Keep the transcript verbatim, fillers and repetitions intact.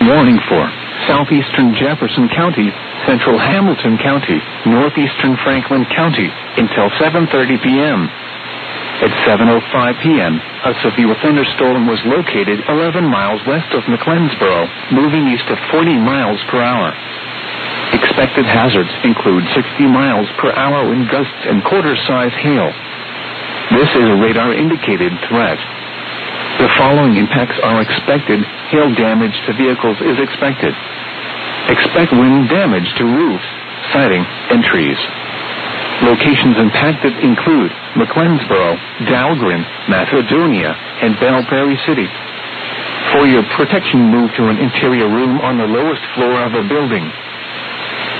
Warning for southeastern Jefferson County, central Hamilton County, northeastern Franklin County until seven thirty p.m. At seven oh five p.m., a severe thunderstorm was located eleven miles west of McLeansboro, moving east at forty miles per hour. Expected hazards include sixty miles per hour wind gusts and quarter-size hail. This is a radar-indicated threat. The following impacts are expected. Hail damage to vehicles is expected. Expect wind damage to roofs, siding, and trees. Locations impacted include McLeansboro, Dahlgren, Macedonia, and Belle Prairie City. For your protection, move to an interior room on the lowest floor of a building.